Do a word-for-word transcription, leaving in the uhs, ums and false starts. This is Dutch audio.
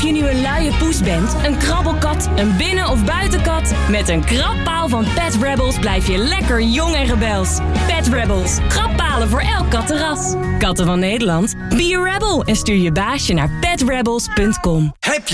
Of je nu een luie poes bent, een krabbelkat, een binnen- of buitenkat... met een krabpaal van Pet Rebels blijf je lekker jong en rebels. Pet Rebels, krabbalen voor elk kattenras. Katten van Nederland, be a rebel en stuur je baasje naar pet rebels punt com. Heb je